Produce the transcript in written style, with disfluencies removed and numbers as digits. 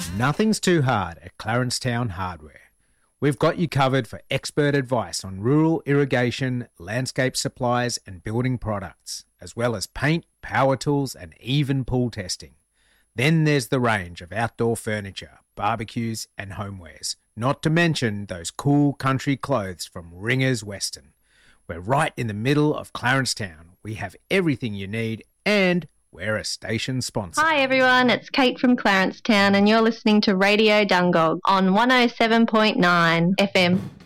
Nothing's too hard at Clarencetown Hardware. We've got you covered for expert advice on rural irrigation, landscape supplies and building products, as well as paint, power tools and even pool testing. Then there's the range of outdoor furniture, barbecues and homewares, not to mention those cool country clothes from Ringers Western. We're right in the middle of Clarencetown. We have everything you need and we're a station sponsor. Hi everyone, it's Kate from Clarencetown and you're listening to Radio Dungog on 107.9 FM.